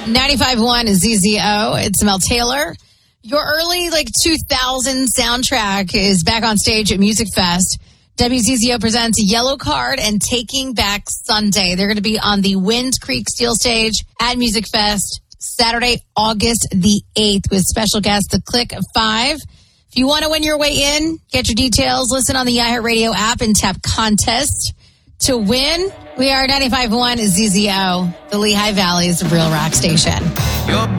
95.1 is ZZO. It's Mel Taylor. Your early 2000 soundtrack is back on stage at Music Fest. WZZO presents Yellow Card and Taking Back Sunday. They're going to be on the Wind Creek Steel Stage at Music Fest Saturday, August the 8th with special guest The Click 5. If you want to win your way in, get your details, listen on the iHeartRadio app and tap contest to win. We are 95.1 ZZO, the Lehigh Valley's real rock station.